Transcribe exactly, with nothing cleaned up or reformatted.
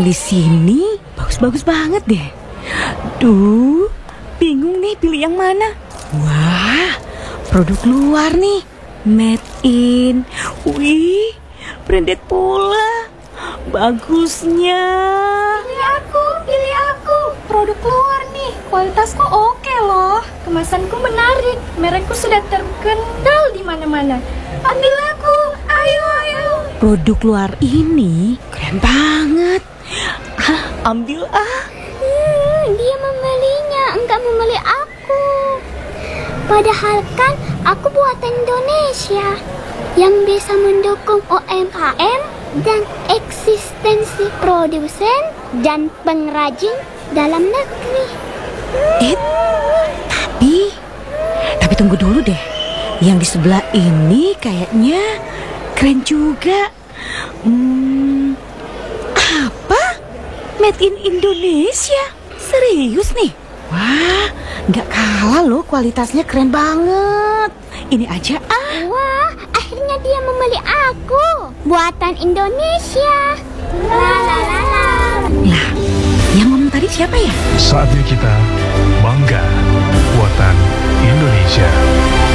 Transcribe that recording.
di sini bagus-bagus banget deh. Duh, bingung nih pilih yang mana. Wah, produk luar nih, made in. Wih, branded pula. Bagusnya. Pilih aku, pilih aku. Produk luar nih, kualitasku oke loh. Kemasanku menarik, merekku sudah terkenal di mana-mana. Ambil aku, ayo, ayo. Produk luar ini keren banget. Ah, ambil ah. Hmm, dia membelinya, enggak membeli aku. Padahal kan aku buatan Indonesia yang bisa mendukung U M K M dan eksistensi produsen dan pengrajin dalam negeri. Eh, tapi, tapi tunggu dulu deh. Yang di sebelah ini kayaknya keren juga. Hmm, apa? Made in Indonesia? Serius nih? Wah, nggak kalah loh, kualitasnya keren banget. Ini aja ah. Wah, akhirnya dia membeli aku. Buatan Indonesia. La la la la. Lah, yang ngomong tadi siapa ya? Saatnya kita bangga buatan Indonesia.